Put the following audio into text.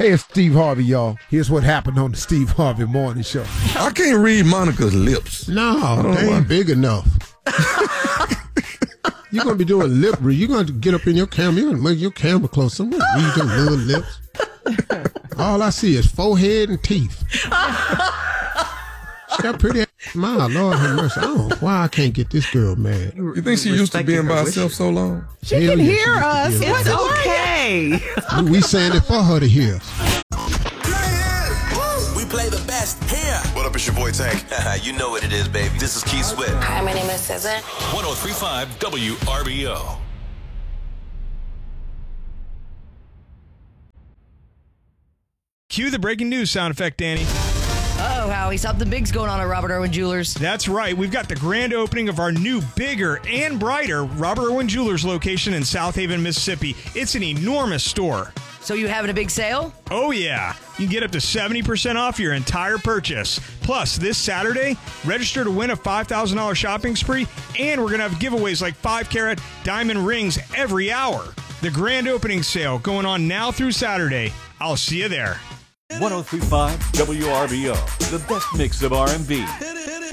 Hey, it's Steve Harvey, y'all. Here's what happened on the Steve Harvey Morning Show. I can't read Monica's lips. No, they ain't big enough. You're going to be doing lip read. You're going to get up in your camera. You're going to make your camera close. I'm going to read your little lips. All I see is forehead and teeth. She got pretty smile. Lord have mercy. I don't know why I can't get this girl mad. You think she used to being by herself so long? She can hear us. It's okay. We saying it for her to hear. We play the best here. What up, it's your boy Tank. You know what it is, baby. This is Keith Sweat. Hi, my name is SZA. 103.5 WRBO. Cue the breaking news sound effect, Danny. Oh, Howie, something big's going on at Robert Irwin Jewelers. That's right. We've got the grand opening of our new, bigger, and brighter Robert Irwin Jewelers location in South Haven, Mississippi. It's an enormous store. So you having a big sale? Oh, yeah. You can get up to 70% off your entire purchase. Plus, this Saturday, register to win a $5,000 shopping spree, and we're going to have giveaways like 5-carat diamond rings every hour. The grand opening sale going on now through Saturday. I'll see you there. 103.5 WRBO, the best mix of R&B.